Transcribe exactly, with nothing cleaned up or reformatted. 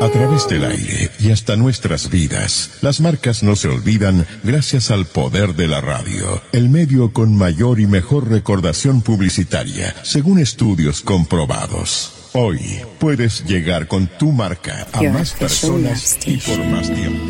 A través del aire y hasta nuestras vidas, las marcas no se olvidan gracias al poder de la radio, el medio con mayor y mejor recordación publicitaria, según estudios comprobados. Hoy puedes llegar con tu marca a más personas y por más tiempo.